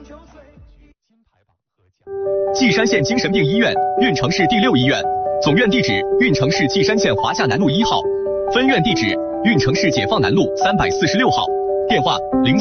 稷山县精神病医院运城市第6医院，总院地址运城市稷山县华夏南路1号，分院地址运城市解放南路346号，电话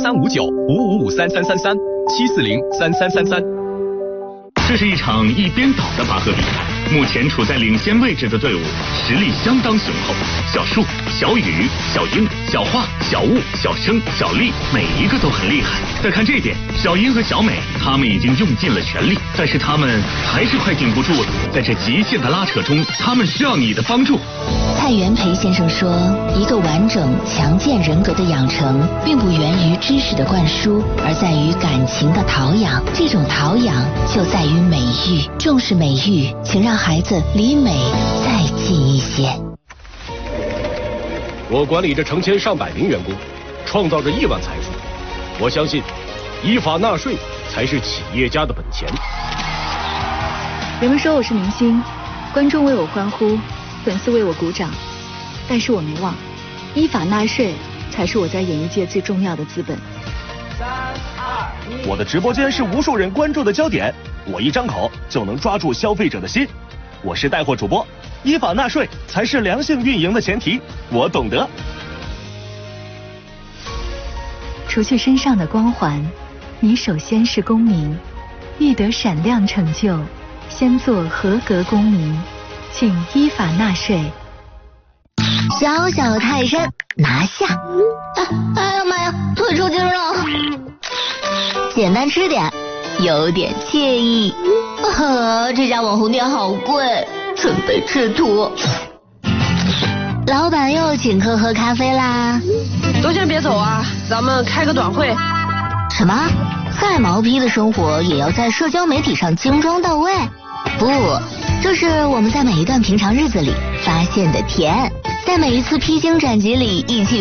035955533337403333。 这是一场一边倒的拔河比赛，目前处在领先位置的队伍实力相当雄厚。小树、小雨、小英、小华、小雾、小生、小丽，每一个都很厉害。再看这边，小英和小美，他们已经用尽了全力，但是他们还是快顶不住了。在这极限的拉扯中，他们需要你的帮助。 蔡元培先生说，一个完整强健人格的养成，并不源于知识的灌输，而在于感情的陶养。这种陶养就在于美育，重视美育，请让孩子离美再近一些。 我管理着成千上百名员工，创造着亿万财富。我相信，依法纳税才是企业家的本钱。 人们说我是明星，观众为我欢呼，粉丝为我鼓掌，但是我没忘，依法纳税才是我在演艺界最重要的资本。 3、2、1，我的直播间是无数人关注的焦点，我一张口就能抓住消费者的心。我是带货主播，依法纳税才是良性运营的前提，我懂得。 除去身上的光环，你首先是公民，欲得闪亮成就，先做合格公民，请依法纳税。 小小泰山拿下！哎呀妈呀，腿抽筋了！简单吃点，有点惬意。这家网红店好贵，准备吃土。老板又请客喝咖啡啦！ 都先别走啊，咱们开个短会。 什么？再毛坯的生活也要在社交媒体上精装到位？不，这是我们在每一段平常日子里发现的甜，在每一次披荆斩棘里一起